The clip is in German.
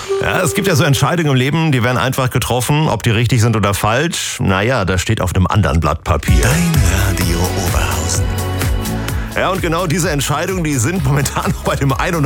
Ja, es gibt ja so Entscheidungen im Leben, die werden einfach getroffen. Ob die richtig sind oder falsch, naja, das steht auf einem anderen Blatt Papier. Dein Radio Oberhausen. Ja, und genau diese Entscheidungen, die sind momentan bei dem einen oder